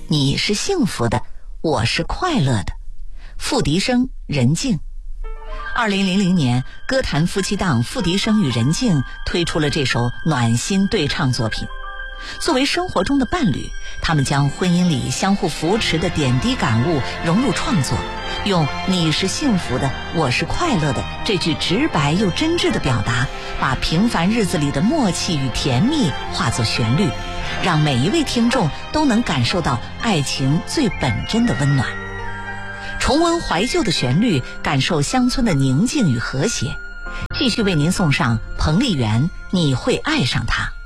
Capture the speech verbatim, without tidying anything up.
你是幸福的，我是快乐的。付笛声、任静。二零零零年，歌坛夫妻档付笛声与任静推出了这首暖心对唱作品。作为生活中的伴侣，他们将婚姻里相互扶持的点滴感悟融入创作，用你是幸福的，我是快乐的这句直白又真挚的表达，把平凡日子里的默契与甜蜜化作旋律，让每一位听众都能感受到爱情最本真的温暖。重温怀旧的旋律，感受乡村的宁静与和谐。继续为您送上彭丽媛《你会爱上他》。